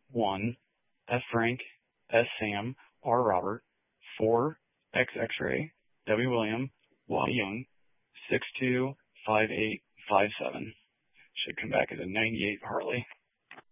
1, F Frank, S Sam, R Robert, 4, X X-ray, W William, Y Young, 625857. Should come back as a 98 Harley.